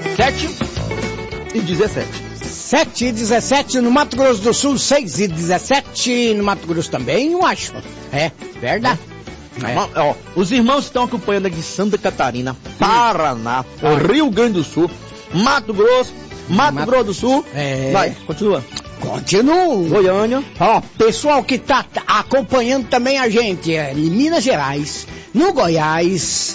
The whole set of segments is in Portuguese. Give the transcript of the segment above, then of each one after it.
7h17. 7h17 no Mato Grosso do Sul, 6h17 no Mato Grosso também, eu acho. É, verdade. Ó, os irmãos estão acompanhando aqui Santa Catarina, Paraná, Rio Grande do Sul, Mato Grosso do Sul. Vai, continua. Continuo. Goiânia. Ó, pessoal que tá acompanhando também a gente em Minas Gerais, no Goiás,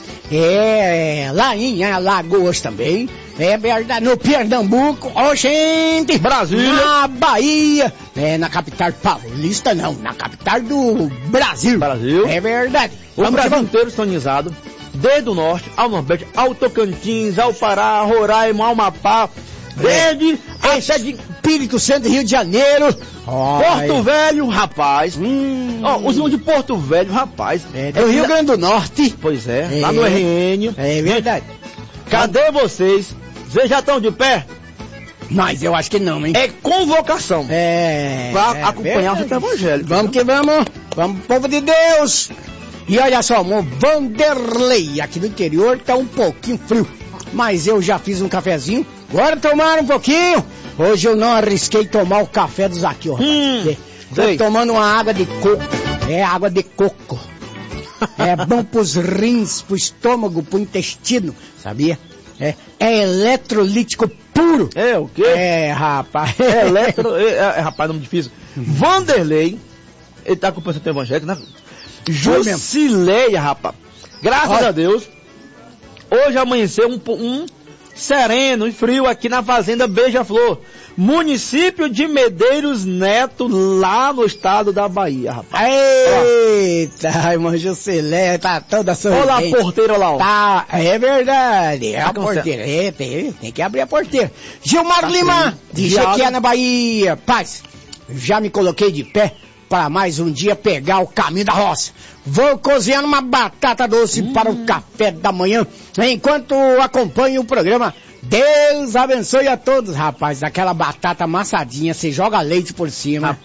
lá em Alagoas também, verdade, no Pernambuco, gente, Brasília, na Bahia, na capital paulista não, na capital do Brasil. É verdade. O Brasil inteiro sintonizado, desde o norte ao nordeste, ao Tocantins, ao Pará, Roraima, ao Amapá, desde até de Espírito Santo, Rio de Janeiro, Porto Velho, rapaz. Os irmãos de Porto Velho, rapaz. É o Rio Grande do Norte. Pois é, lá no RN. É verdade. Cadê vocês? Vocês já estão de pé? Mas eu acho que não, hein? É convocação. Pra acompanhar o centro evangélico. Vamos que vamos. Vamos, povo de Deus. E olha só, o Vanderlei, aqui do interior, tá um pouquinho frio. Mas eu já fiz um cafezinho. Bora tomar um pouquinho. Hoje eu não arrisquei tomar o café do Zaqueu, rapaz. Tô tomando uma água de coco. Água de coco. É bom pros rins, pro estômago, pro intestino, sabia? É eletrolítico puro. É o quê? Rapaz. Rapaz, nome difícil. Vanderlei, ele tá com o pensamento evangélico, né? Jusileia, rapaz. Graças a Deus, hoje amanheceu um sereno e frio aqui na fazenda Beija-Flor, município de Medeiros Neto, lá no estado da Bahia, rapaz. Eita, irmã Jusileia, tá toda sorridente. Olha lá a porteira, olha lá. Tá, é verdade, a porteira, tem que abrir a porteira. Gilmar Lima, de Jequié, Bahia. Paz, já me coloquei de pé para mais um dia pegar o caminho da roça. Vou cozinhando uma batata doce para o café da manhã, enquanto acompanho o programa. Deus abençoe a todos, rapaz. Aquela batata amassadinha, você joga leite por cima.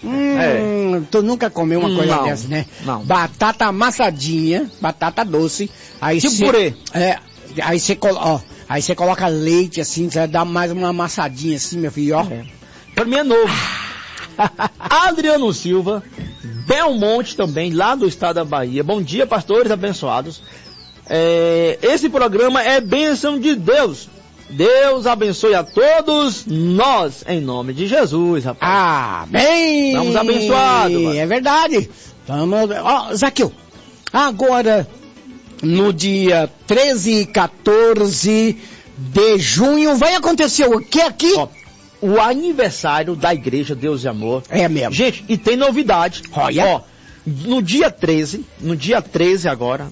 Tu nunca comeu uma coisa dessa, né? Não. Batata amassadinha, batata doce. Aí purê. Aí você coloca leite assim, você dá mais uma amassadinha assim, meu filho, ó. Pra mim é novo. Adriano Silva, Belmonte também, lá do estado da Bahia. Bom dia, pastores abençoados. Esse programa é bênção de Deus. Deus abençoe a todos nós, em nome de Jesus, rapaz. Amém. Vamos abençoados. Mano. É verdade. Vamos. Zaqueu, agora no dia 13 e 14 de junho vai acontecer o que aqui? O aniversário da Igreja Deus e Amor. É mesmo. Gente, e tem novidade. Olha. No dia 13 agora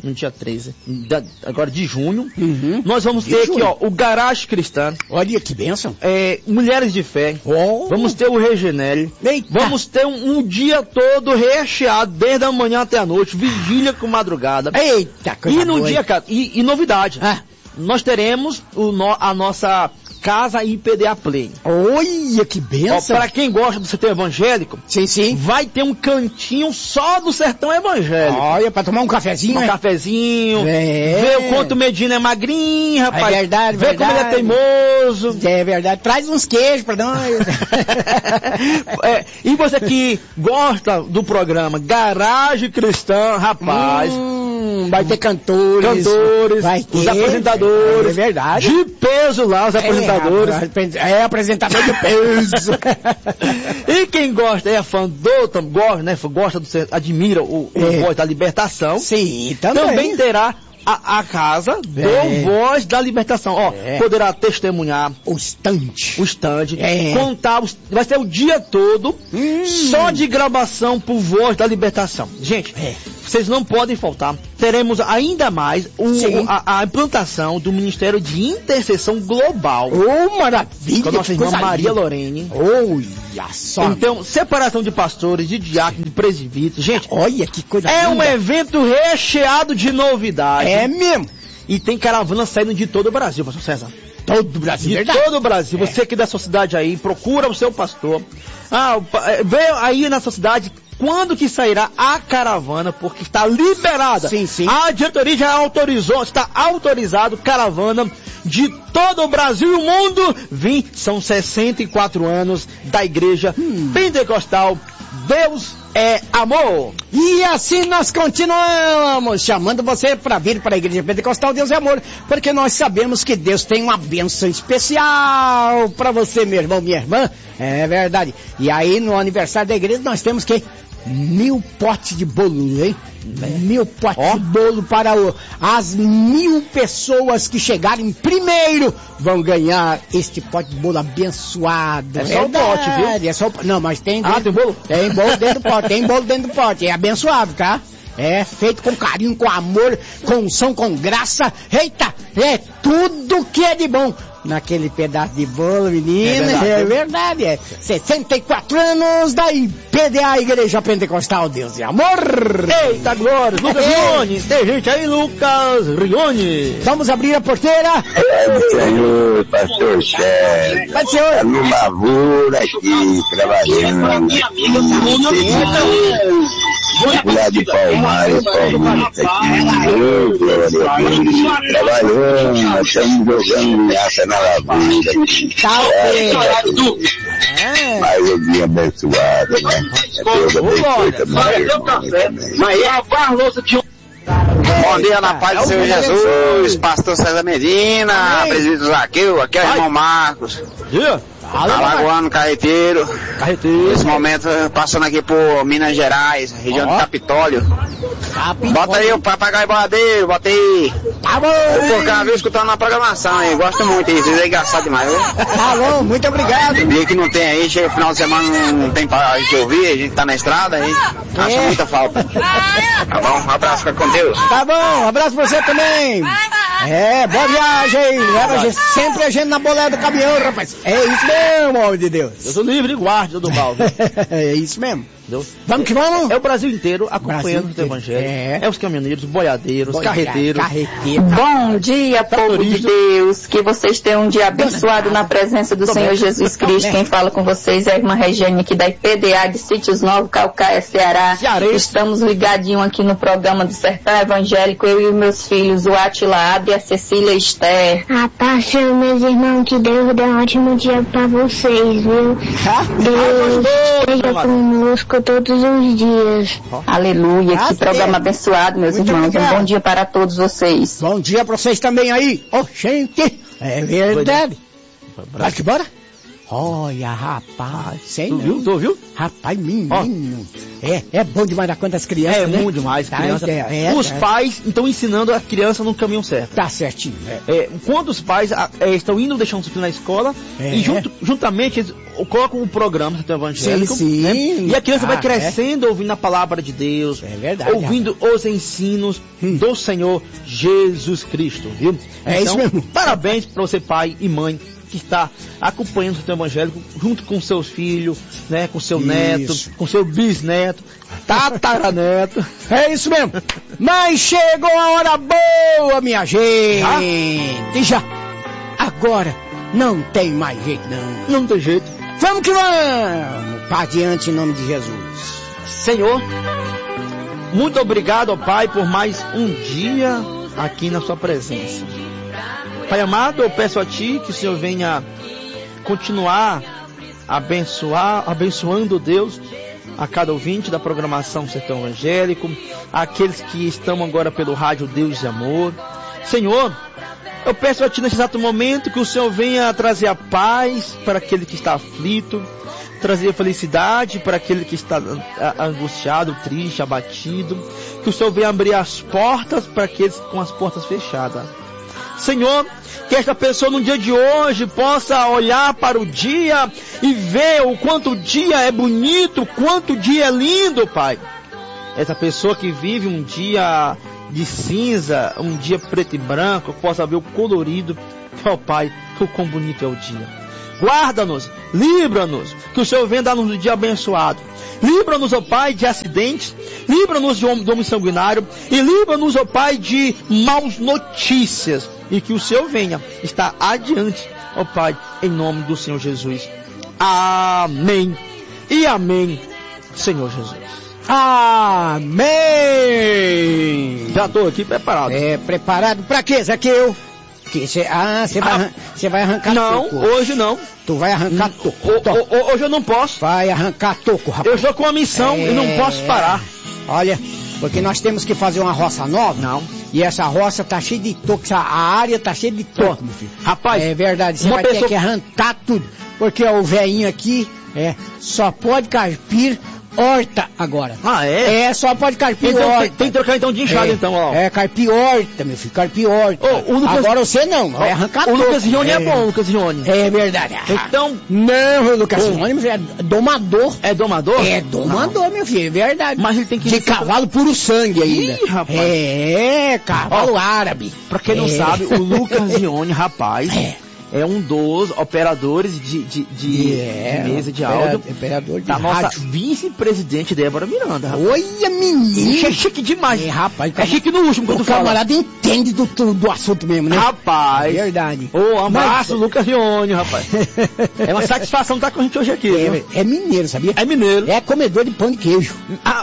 de junho, nós vamos ter aqui, o Garage Cristã. Olha que bênção. Mulheres de Fé. Vamos ter o Regenere. Vamos ter um dia todo recheado, desde a manhã até a noite, vigília com madrugada. Eita, coisa boa. E novidade. Nós teremos a nossa Casa IPDA Play. Olha que benção. Para quem gosta do sertão evangélico, sim, vai ter um cantinho só do sertão evangélico. Olha, para tomar um cafezinho, ver o quanto o Medina é magrinho, rapaz. É verdade, ver como ele é teimoso. É verdade, traz uns queijos para nós. E você que gosta do programa Garage Cristã, rapaz, vai ter cantores, vai ter os apresentadores, é verdade, de peso lá, os apresentadores. Apresentador de peso. E quem gosta, é fã gosta admira o Voz da Libertação. Sim, também terá a casa do Voz da Libertação. Poderá testemunhar o stand, contar, vai ser o dia todo só de gravação pro Voz da Libertação. Gente, vocês não podem faltar. Teremos ainda mais a implantação do Ministério de Intercessão Global. Maravilha! Com a nossa irmã Maria Lorene. Olha só! Então, separação de pastores, de diáconos, de presbíteros. Gente, olha que coisa linda! É um evento recheado de novidades. É mesmo! E tem caravana saindo de todo o Brasil, pastor César. Todo o Brasil, verdade? De todo o Brasil. Você aqui da sua cidade aí, procura o seu pastor. Veio aí na sua cidade, quando que sairá a caravana, porque está liberada. Sim, sim. A diretoria já autorizou, está autorizado caravana de todo o Brasil e o mundo. São 64 anos da igreja pentecostal. Deus é amor. E assim nós continuamos chamando você para vir para a Igreja Pentecostal Deus é Amor, porque nós sabemos que Deus tem uma bênção especial para você, meu irmão, minha irmã. É verdade. E aí no aniversário da igreja nós temos que 1000 potes de bolo, hein? 1000 potes de bolo para as 1000 pessoas que chegarem primeiro vão ganhar este pote de bolo abençoado. É só o pote, viu? É só não, mas tem... tem bolo? Tem bolo dentro do pote, tem bolo dentro do pote. É abençoado, tá? É feito com carinho, com amor, com unção, com graça. Eita, é tudo que é de bom naquele pedaço de bolo, menina. É verdade, é. 64 anos da IPDA, Igreja Pentecostal Deus e Amor. Eita, glória! Lucas Rione, tem gente aí, Lucas Rione. Vamos abrir a porteira. Senhor, pastor chefe. Vai, senhor. Tá no lavoura aqui, trabalhando. Lá de Palmares, Paulista aqui. Ô, glória a Deus. Trabalhando, nós estamos jogando ameaça na lavoura aqui. Mais um dia abençoado, né? Deus abençoe também. Mas é a louça de bom dia, na paz do Senhor Jesus, pastor César Medina, presbítero Zaqueu, aqui é o irmão Marcos. Alagoano, carreteiro. Nesse momento, passando aqui por Minas Gerais, região de Capitólio. Bota aí o papagaio boadeiro, bota aí. Tá bom. Eu tô viu, escutando na programação aí, gosto muito disso, é engraçado demais, viu? Tá bom, muito obrigado. Tem dia que não tem aí, chega final de semana não tem pra gente ouvir, a gente tá na estrada aí, acha muita falta. Tá bom, um abraço, fica com Deus. Tá bom, um abraço pra você também. É, boa viagem. Leva sempre a gente na boleia do caminhão, rapaz. É isso mesmo, homem de Deus. Eu sou livre e guarde do mal. É isso mesmo. Entendeu? Vamos que vamos. É o Brasil inteiro acompanhando o Evangelho. É os caminhoneiros, boiadeiros, carreteiros. Bom dia, povo de Deus. Que vocês tenham um dia abençoado na presença do Senhor Jesus Cristo. Quem fala com vocês é a irmã Regiane aqui da IPDA de Sítios Novos, Calcaia, Ceará. Estamos ligadinhos aqui no programa do Sertão Evangélico, eu e os meus filhos, o Atila Abdi e a Cecília Esther. A paz, Senhor, meus irmãos, que Deus dê um ótimo dia pra vocês, viu? Deus esteja conosco todos os dias. Aleluia, que programa abençoado, meus irmãos. Um bom dia para todos vocês. Bom dia pra vocês também aí. Oh, gente, é verdade. Vai que bora? Olha, rapaz, sei não. Viu? Tu ouviu? Rapaz, menino. É bom demais dar conta das crianças, né? É bom demais, criança. Os pais estão ensinando a criança no caminho certo. Tá certinho. Quando os pais estão indo deixando os filhos na escola, e juntamente eles colocam o programa do evangélico, sim. Né? E a criança vai crescendo ouvindo a palavra de Deus, verdade, ouvindo os ensinos do Senhor Jesus Cristo, viu? É isso mesmo. Parabéns para você, pai e mãe, que está acompanhando o seu evangélico junto com seus filhos, né, com seu neto, com seu bisneto, tataraneto. É isso mesmo. Mas chegou a hora boa, minha gente. Já? Agora não tem mais jeito, não. Não tem jeito. Vamos que vamos. Para adiante em nome de Jesus. Senhor, muito obrigado, ó Pai, por mais um dia aqui na sua presença. Pai amado, eu peço a Ti que o Senhor venha continuar abençoando, Deus, a cada ouvinte da programação Sertão Evangélico, aqueles que estão agora pelo rádio Deus e Amor. Senhor, eu peço a Ti nesse exato momento que o Senhor venha trazer a paz para aquele que está aflito, trazer a felicidade para aquele que está angustiado, triste, abatido, que o Senhor venha abrir as portas para aqueles com as portas fechadas. Senhor, que esta pessoa no dia de hoje possa olhar para o dia e ver o quanto o dia é bonito, o quanto o dia é lindo, Pai. Essa pessoa que vive um dia de cinza, um dia preto e branco, possa ver o colorido, ó Pai, que o quão bonito é o dia. Guarda-nos, livra-nos, que o Senhor venha dar-nos um dia abençoado. Livra-nos, ó Pai, de acidentes, livra-nos de homem sanguinário e livra-nos, ó Pai, de maus notícias. E que o Senhor venha estar adiante, ó Pai, em nome do Senhor Jesus. Amém e amém, Senhor Jesus. Amém! Já tô aqui preparado. Preparado pra quê, Zaqueu? Você vai arrancar não, toco. Não, hoje não. Tu vai arrancar toco. Hoje eu não posso. Vai arrancar toco, rapaz. Eu estou com uma missão e não posso parar. Olha, porque nós temos que fazer uma roça nova. Não. E essa roça tá cheia de toco, a área tá cheia de toco, meu filho. Rapaz, é verdade, você vai ter que arrancar tudo. Porque o velhinho aqui, só pode carpir horta agora. Ah, é? Só pode carpir então, horta. Tem que trocar então de enxada, então, ó. Carpir horta, meu filho, carpir horta. Agora você não, vai arrancar o tudo. O Lucas Rione é bom, o Lucas Rione. É verdade. Então... Não, o Lucas Rione é domador. É domador? É domador, meu filho, é verdade. Mas ele tem que... De cavalo puro sangue ainda. Ih, rapaz. Cavalo árabe. Pra quem não sabe, o Lucas Rione, rapaz... É um dos operadores de mesa de áudio. Operador de da nossa rádio. Vice-presidente Débora Miranda. Rapaz. Olha, menino. É chique demais. Rapaz. É chique no último, quando o camarada entende do assunto mesmo, né? Rapaz. É verdade. Um abraço, Lucas Rione, rapaz. É uma satisfação estar com a gente hoje aqui. É mineiro, sabia? É mineiro. É comedor de pão de queijo.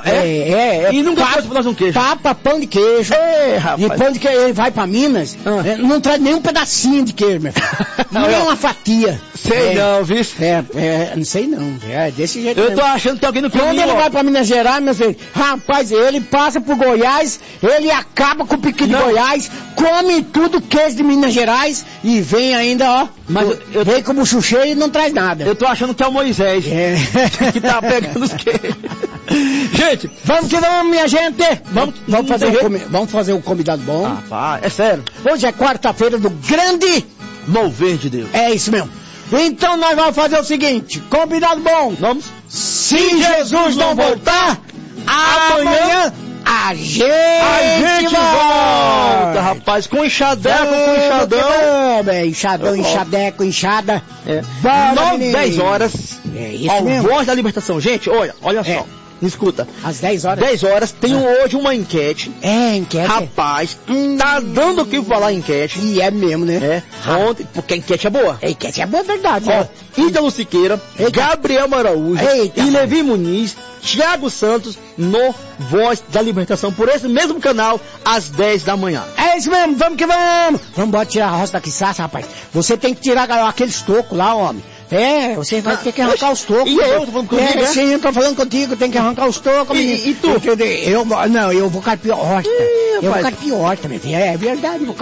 E nunca trouxe pra nós um queijo. Papa, pão de queijo. Rapaz. E pão de queijo, ele vai pra Minas, não traz nem um pedacinho de queijo, meu filho. Não é uma fatia. Sei não, viu? Não sei não. É desse jeito Eu mesmo. tô achando que tem alguém no caminho. Quando ele vai pra Minas Gerais, meu filho, rapaz, ele passa por Goiás, ele acaba com o piqui de Goiás, come tudo queijo de Minas Gerais e vem ainda, ó. Mas vem como chucheiro e não traz nada. Eu tô achando que é o Moisés que tá pegando os queijos. Gente, vamos que vamos, minha gente. Vamos fazer um convidado bom. Rapaz, é sério. Hoje é quarta-feira do grande mover de Deus. É isso mesmo. Então nós vamos fazer o seguinte, convidado bom. Vamos. Se Jesus não voltar, amanhã a gente volta, rapaz, com enxadeco, com enxadão. Enxadeco, enxada. 10 horas. É isso mesmo. Voz da Libertação. Gente, olha só. Escuta. Às 10 horas. 10 horas, tem hoje uma enquete. Enquete. Rapaz, tá dando o que falar enquete. E é mesmo, né? Ontem, porque a enquete é boa. A enquete é boa, verdade. Ítalo Siqueira, Gabriel Araújo e Levi Muniz, Thiago Santos no Voz da Libertação, por esse mesmo canal, às 10 da manhã. É isso mesmo, vamos que vamos. Vamos embora tirar a roça da quiçaça, rapaz. Você tem que tirar aqueles tocos lá, homem. Você vai ter que arrancar os tocos. E eu tô falando contigo, Sim, eu tô falando contigo, tem que arrancar os tocos. E tu? Eu vou carpir horta. Eu vou carpir horta, meu filho. É verdade.